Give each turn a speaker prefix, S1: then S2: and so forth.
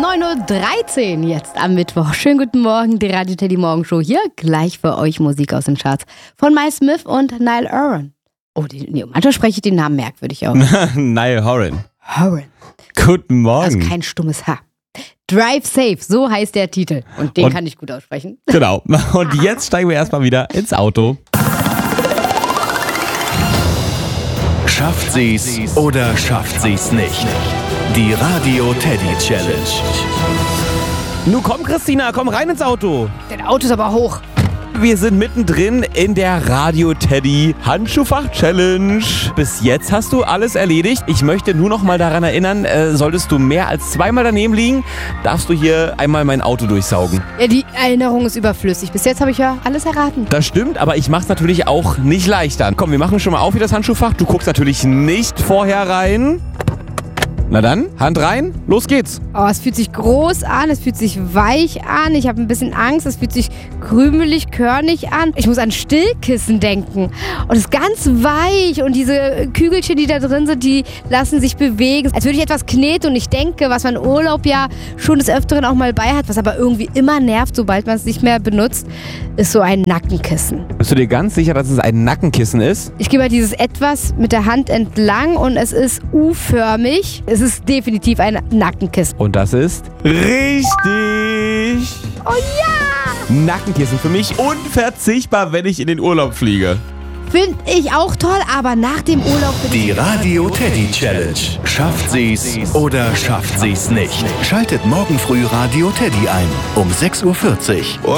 S1: 9.13 Uhr jetzt am Mittwoch. Schönen guten Morgen, die Radio Teddy Morgenshow hier. Gleich für euch Musik aus den Charts von Miles Smith und Niall Horan. Oh, manchmal spreche ich den Namen merkwürdig aus.
S2: Niall Horan.
S1: Horan.
S2: Guten Morgen.
S1: Also kein stummes H. Drive Safe, so heißt der Titel. Und den kann ich gut aussprechen.
S2: Genau. Und jetzt steigen wir erstmal wieder ins Auto.
S3: Schafft sie's oder schafft sie's nicht? Die Radio Teddy Challenge.
S2: Nun komm, Christina, komm rein ins Auto.
S1: Das Auto ist aber hoch.
S2: Wir sind mittendrin in der Radio Teddy Handschuhfach Challenge. Bis jetzt hast du alles erledigt. Ich möchte nur noch mal daran erinnern, solltest du mehr als zweimal daneben liegen, darfst du hier einmal mein Auto durchsaugen.
S1: Ja, die Erinnerung ist überflüssig. Bis jetzt habe ich ja alles erraten.
S2: Das stimmt, aber ich mach's natürlich auch nicht leichter. Komm, wir machen schon mal auf hier das Handschuhfach. Du guckst natürlich nicht vorher rein. Na dann, Hand rein, los geht's.
S1: Oh, es fühlt sich groß an, es fühlt sich weich an, ich habe ein bisschen Angst, es fühlt sich krümelig, körnig an. Ich muss an Stillkissen denken und es ist ganz weich und diese Kügelchen, die da drin sind, die lassen sich bewegen. Als würde ich etwas kneten und ich denke, was man im Urlaub ja schon des Öfteren auch mal bei hat, was aber irgendwie immer nervt, sobald man es nicht mehr benutzt, ist so ein Nackenkissen.
S2: Bist du dir ganz sicher, dass es ein Nackenkissen ist?
S1: Ich gehe mal dieses etwas mit der Hand entlang und es ist U-förmig. Es ist definitiv ein Nackenkissen.
S2: Und das ist richtig.
S1: Oh ja!
S2: Nackenkissen für mich unverzichtbar, wenn ich in den Urlaub fliege.
S1: Finde ich auch toll, aber nach dem Urlaub...
S3: Die Radio Teddy Challenge. Schafft sie's oder schafft sie's nicht? Schaltet morgen früh Radio Teddy ein um 6.40 Uhr.